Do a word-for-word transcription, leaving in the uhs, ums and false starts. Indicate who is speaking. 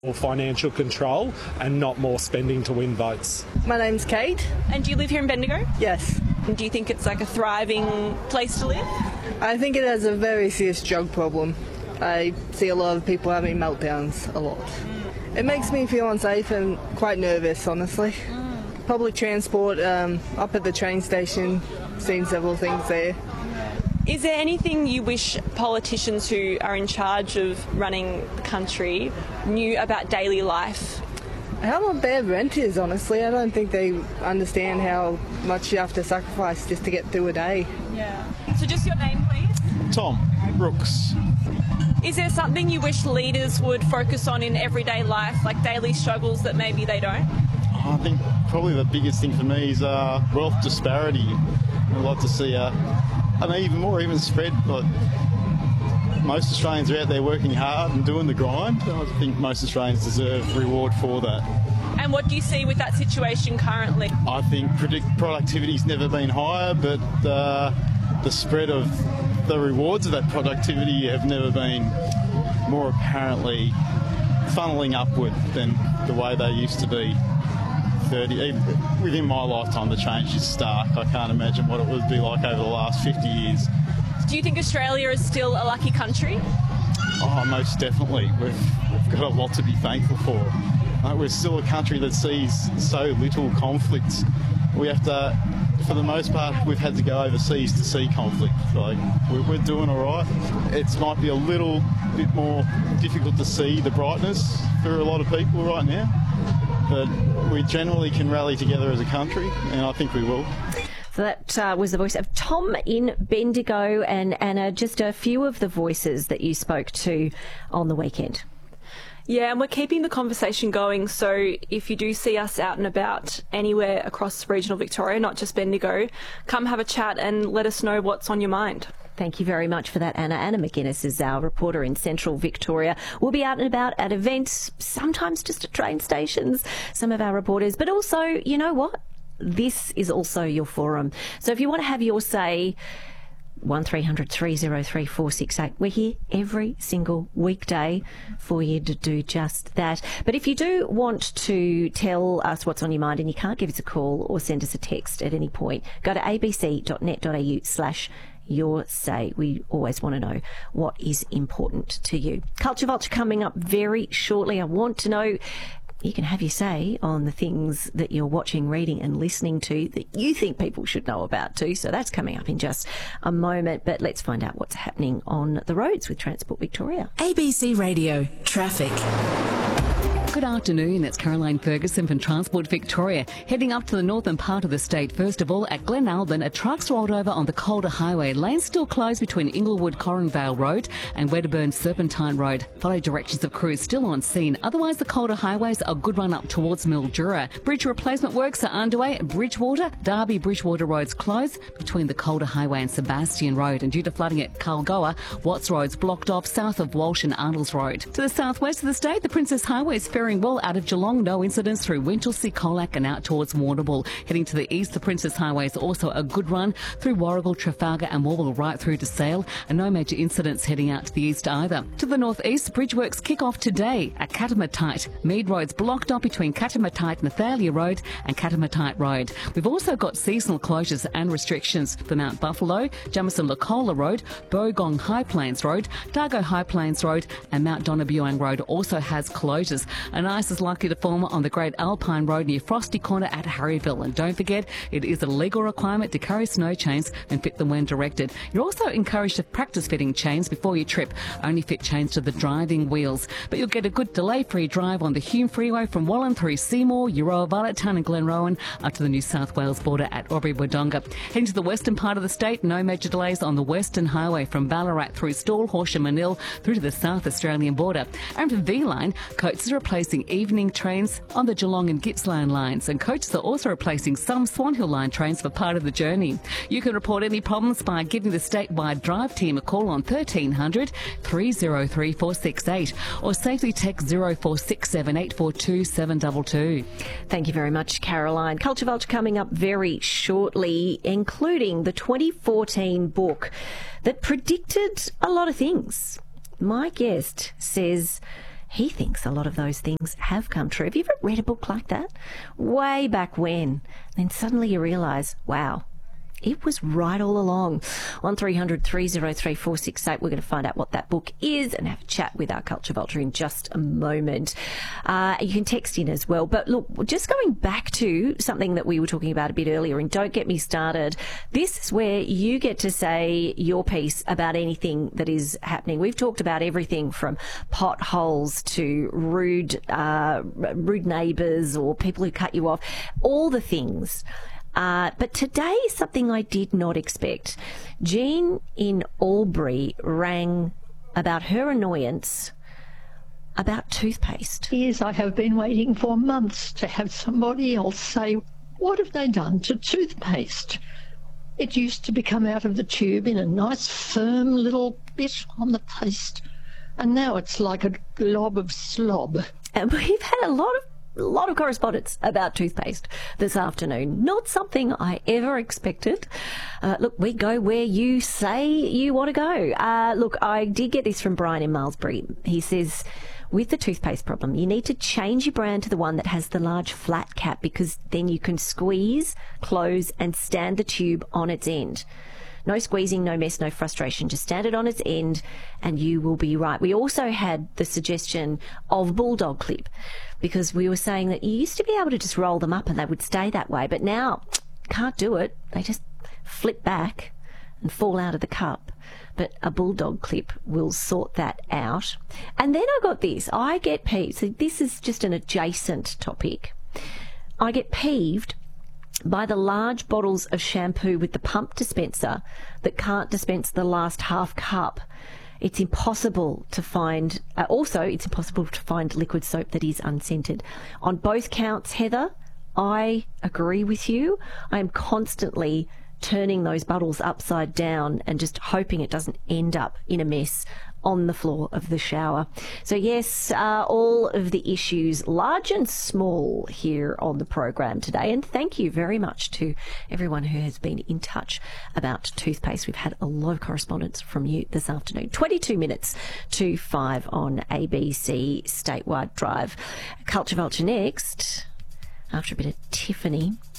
Speaker 1: More financial control and not more spending to win votes.
Speaker 2: My name's Kate.
Speaker 3: And do you live here in Bendigo?
Speaker 2: Yes.
Speaker 3: And do you think it's like a thriving place to live?
Speaker 2: I think it has a very serious drug problem. I see a lot of people having meltdowns a lot. Mm. It makes me feel unsafe and quite nervous, honestly. Mm. Public transport, um, up at the train station, seen several things there.
Speaker 3: Is there anything you wish politicians who are in charge of running the country knew about daily life?
Speaker 2: How much their rent is, honestly. I don't think they understand how much you have to sacrifice just to get through a day.
Speaker 3: Yeah. So just your name, please?
Speaker 4: Tom Brooks.
Speaker 3: Is there something you wish leaders would focus on in everyday life, like daily struggles that maybe they don't?
Speaker 4: I think probably the biggest thing for me is uh, wealth disparity. I'd like to see uh, an even more even spread, but most Australians are out there working hard and doing the grind. I think most Australians deserve reward for that.
Speaker 3: And what do you see with that situation currently?
Speaker 4: I think predict productivity's never been higher, but uh, the spread of the rewards of that productivity have never been more apparently funneling upward than the way they used to be. thirty Even within my lifetime, the change is stark. I can't imagine what it would be like over the last fifty years.
Speaker 3: Do you think Australia is still a lucky country?
Speaker 4: Oh, most definitely. We've, we've got a lot to be thankful for. Uh, we're still a country that sees so little conflict. We have to, for the most part, we've had to go overseas to see conflict. Like, we're, we're doing all right. It might be a little bit more difficult to see the brightness for a lot of people right now, but we generally can rally together as a country, and I think we will.
Speaker 5: So that uh, was the voice of Tom in Bendigo, and Anna, just a few of the voices that you spoke to on the weekend.
Speaker 3: Yeah, and we're keeping the conversation going, so if you do see us out and about anywhere across regional Victoria, not just Bendigo, come have a chat and let us know what's on your mind.
Speaker 5: Thank you very much for that, Anna. Anna McGuinness is our reporter in Central Victoria. We'll be out and about at events, sometimes just at train stations, some of our reporters, but also, you know what? This is also your forum. So if you want to have your say, one three hundred three oh three four six eight. We're here every single weekday for you to do just that. But if you do want to tell us what's on your mind and you can't give us a call or send us a text at any point, go to abc.net.au slash your say. We always want to know what is important to you. Culture Vulture coming up very shortly. I want to know, you can have your say on the things that you're watching, reading and listening to that you think people should know about too. So that's coming up in just a moment. But let's find out what's happening on the roads with Transport Victoria.
Speaker 6: A B C Radio Traffic. Good afternoon, it's Caroline Ferguson from Transport Victoria. Heading up to the northern part of the state, first of all, at Glen Albin, a truck's rolled over on the Calder Highway. Lanes still closed between Inglewood Corrinvale Road and Wedderburn Serpentine Road. Follow directions of crews still on scene. Otherwise, the Calder Highways are a good run up towards Mildura. Bridge replacement works are underway at Bridgewater. Derby Bridgewater Roads closed between the Calder Highway and Sebastian Road. And due to flooding at Kalgoa, Watts Road's blocked off south of Walsh and Arnold's Road. To the southwest of the state, the Princess Highway is faring well out of Geelong. No incidents through Winchelsea, Colac and out towards Warrnambool. Heading to the east, the Princess Highway is also a good run through Warragul, Trafalgar and Morwell right through to Sale, and no major incidents heading out to the east either. To the northeast, bridge works kick off today at Katamatite. Mead Road's blocked up between Katamatite, Nathalia Road and Katamatite Road. We've also got seasonal closures and restrictions for Mount Buffalo, Jamison Lacola Road, Bogong High Plains Road, Dargo High Plains Road and Mount Donabuang Road also has closures. An ice is likely to form on the Great Alpine Road near Frosty Corner at Harryville. And don't forget, it is a legal requirement to carry snow chains and fit them when directed. You're also encouraged to practice fitting chains before you trip. Only fit chains to the driving wheels. But you'll get a good delay-free drive on the Hume Freeway from Wallan through Seymour, Euroa, Violettown and Glenrowan up to the New South Wales border at Albury-Wodonga. Heading to the western part of the state, no major delays on the Western Highway from Ballarat through Stawell, Horsham and Manil through to the South Australian border. And for V-Line, Coates are replacing evening trains on the Geelong and Gippsland lines, and coaches are also replacing some Swan Hill line trains for part of the journey. You can report any problems by giving the statewide drive team a call on thirteen hundred three oh three four six eight or safely text zero four six seven eight four two seven two two.
Speaker 5: Thank you very much, Caroline. Culture Vulture coming up very shortly, including the twenty fourteen book that predicted a lot of things. My guest says he thinks a lot of those things have come true. Have you ever read a book like that? Way back when. Then suddenly you realise, wow, it was right all along. one three hundred three oh three four six eight. We're going to find out what that book is and have a chat with our Culture Vulture in just a moment. Uh, you can text in as well. But look, just going back to something that we were talking about a bit earlier, and don't get me started, this is where you get to say your piece about anything that is happening. We've talked about everything from potholes to rude, uh, rude neighbours or people who cut you off, all the things. Uh, but today is something I did not expect. Jean in Albury rang about her annoyance about toothpaste.
Speaker 7: Years I have been waiting for months to have somebody else say, what have they done to toothpaste? It used to be come out of the tube in a nice firm little bit on the paste, and now it's like a glob of slob.
Speaker 5: And we've had a lot of A lot of correspondence about toothpaste this afternoon. Not something I ever expected. Uh, look, we go where you say you want to go. Uh, look, I did get this from Brian in Malmesbury. He says, with the toothpaste problem, you need to change your brand to the one that has the large flat cap, because then you can squeeze, close and stand the tube on its end. No squeezing, no mess, no frustration. Just stand it on its end and you will be right. We also had the suggestion of Bulldog Clip, because we were saying that you used to be able to just roll them up and they would stay that way, but now can't do it. They just flip back and fall out of the cup. But a Bulldog Clip will sort that out. And then I got this. I get peeved. So this is just an adjacent topic. I get peeved by the large bottles of shampoo with the pump dispenser that can't dispense the last half cup. It's impossible to find, uh, also it's impossible to find liquid soap that is unscented. On both counts, Heather, I agree with you. I am constantly turning those bottles upside down and just hoping it doesn't end up in a mess on the floor of the shower. So yes, uh, all of the issues, large and small, here on the program today. And thank you very much to everyone who has been in touch about toothpaste. We've had a lot of correspondence from you this afternoon. twenty-two minutes to five on A B C Statewide Drive. Culture Vulture next, after a bit of Tiffany.